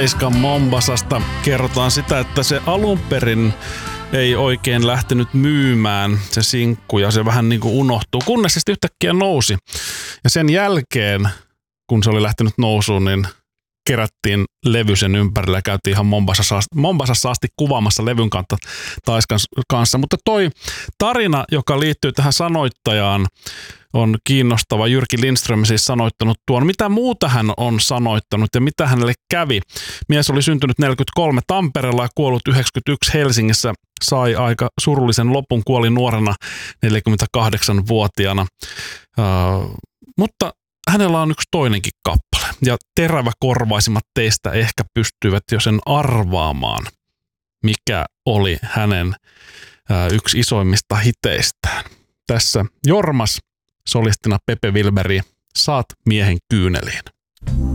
Taiskan Mombasasta kerrotaan sitä, että se alun perin ei oikein lähtenyt myymään se sinkku ja se vähän niin kuin unohtuu, kunnes se sitten yhtäkkiä nousi. Ja sen jälkeen, kun se oli lähtenyt nousuun, niin kerättiin levy sen ympärillä ja käytiin ihan Mombasassa asti kuvaamassa levyn Taiskan kanssa. Mutta toi tarina, joka liittyy tähän sanoittajaan, on kiinnostava. Jyrki Lindström siis sanoittanut tuon. Mitä muuta hän on sanoittanut ja mitä hänelle kävi? Mies oli syntynyt 43 Tampereella ja kuollut 91 Helsingissä. Sai aika surullisen lopun, kuoli nuorena 48-vuotiaana. Mutta hänellä on yksi toinenkin kappale. Ja teräväkorvaisimmat teistä ehkä pystyvät jo sen arvaamaan, mikä oli hänen yksi isoimmista hiteistään. Tässä Jormas, solistina Pepe Wilberi, Saat miehen kyyneliin.